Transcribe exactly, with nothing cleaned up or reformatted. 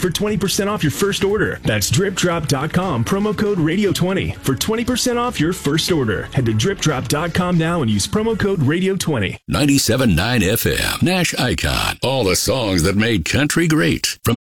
for twenty percent off your first order. That's drip drop dot com, promo code radio twenty for twenty percent off your first order. Head to drip drop dot com now and use promo code radio twenty. ninety-seven point nine F M, Nash Icon. All the songs that made country great. From